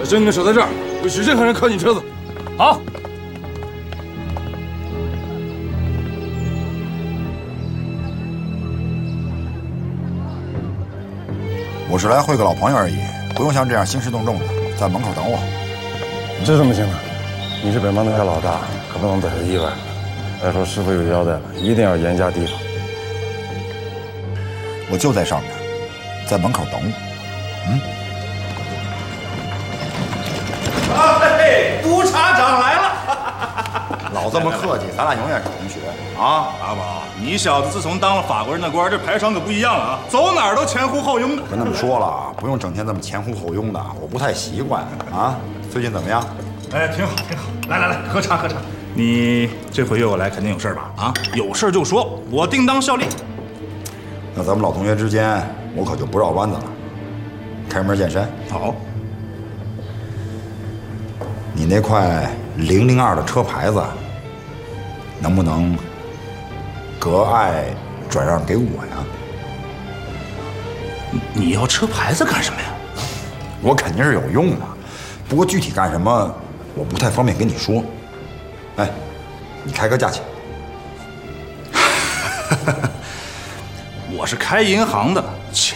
把真根守在这儿，不许任何人靠近车子。 好。 我是来会个老朋友而已，不用像这样兴师动众的，在门口等我。 这怎么行啊？你是本帮的老大，可不能在这意外。再说师傅有交代了，一定要严加提防。 我就在上面，在门口等我。 嘿，督察长来了！ 老这么客气，咱俩永远是同学啊！ 阿宝，你小子自从当了法国人的官，这排场可不一样了啊，走哪儿都前呼后拥的。 跟他们说了，不用整天这么前呼后拥的，我不太习惯啊。最近怎么样？ 哎，挺好，挺好。来，喝茶喝茶。你这回约我来，肯定有事吧？啊，有事就说，我定当效力。 那咱们老同学之间，我可就不绕弯子了。开门见山。 好。 你那块002的车牌子，能不能隔爱转让给我呀？ 你要车牌子干什么呀？ 我肯定是有用的，不过具体干什么，我不太方便跟你说。哎，你开个价钱。 我是开银行的，钱